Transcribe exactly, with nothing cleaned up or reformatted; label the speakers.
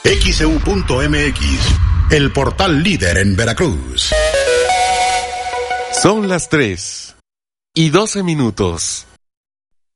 Speaker 1: X E U punto M X, el portal líder en Veracruz.
Speaker 2: Son las tres y doce minutos.